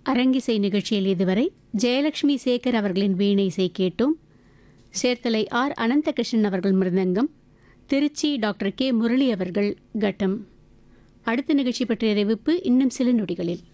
அரங்கிசை நிகழ்ச்சியில் இதுவரை ஜெயலட்சுமி சேகர் அவர்களின் வீணை இசை கேட்டோம். சேர்த்தலை ஆர் அனந்தகிருஷ்ணன் அவர்கள் மிருதங்கம், திருச்சி டாக்டர் கே முரளி அவர்கள் கட்டம். அடுத்த நிகழ்ச்சி பற்றிய அறிவிப்பு இன்னும் சில நொடிகளில்.